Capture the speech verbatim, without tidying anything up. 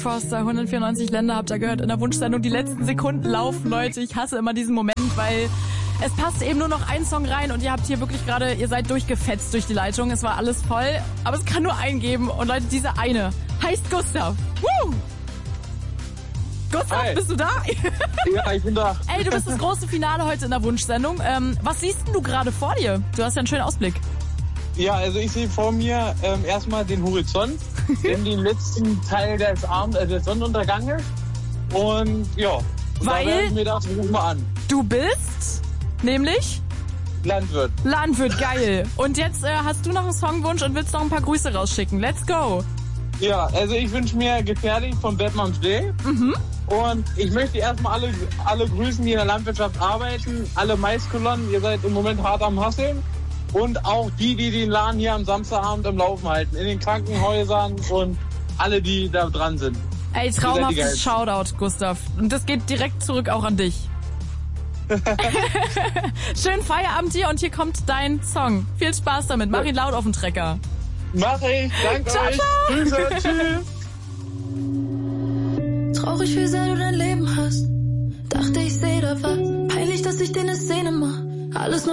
Forster, hundertvierundneunzig Länder habt ihr gehört in der Wunschsendung. Die letzten Sekunden laufen, Leute. Ich hasse immer diesen Moment, weil es passt eben nur noch ein Song rein und ihr habt hier wirklich gerade, ihr seid durchgefetzt durch die Leitung. Es war alles voll, aber es kann nur einen geben. Und Leute, dieser eine heißt Gustav. Woo! Gustav, Hi. Bist du da? Ja, ich bin da. Ey, du bist das große Finale heute in der Wunschsendung. Ähm, was siehst denn du gerade vor dir? Du hast ja einen schönen Ausblick. Ja, also ich sehe vor mir ähm, erstmal den Horizont, in den letzten Teil des Abend, äh, des Sonnenunterganges. Und ja, und Weil da werde ich mir das ruf mal an. Du bist nämlich Landwirt. Landwirt, geil. Und jetzt äh, hast du noch einen Songwunsch und willst noch ein paar Grüße rausschicken. Let's go. Ja, also ich wünsche mir Gefährlich von Batman's Day. Mhm. Und ich möchte erstmal alle, alle grüßen, die in der Landwirtschaft arbeiten. Alle Maiskolonnen, ihr seid im Moment hart am Hasseln. Und auch die, die den Laden hier am Samstagabend im Laufen halten. In den Krankenhäusern und alle, die da dran sind. Ey, traumhaftes Shoutout, Gustav. Und das geht direkt zurück auch an dich. Schönen Feierabend dir und hier kommt dein Song. Viel Spaß damit. Mach ihn laut auf den Trecker. Mach ich. Danke ciao, euch. Ciao. Grüße. Tschüss. Traurig, wie sehr du dein Leben hast. Dachte, ich seh da was. Peinlich, dass ich dir ne Szene mach. Alles nur